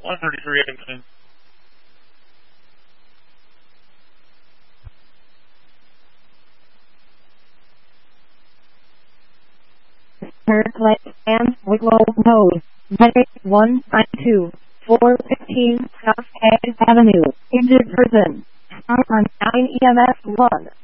133 Edmonton. Play and Wicklow Road, Medic 192, 415 South Hayes Avenue, injured person. On 9 EMS 1.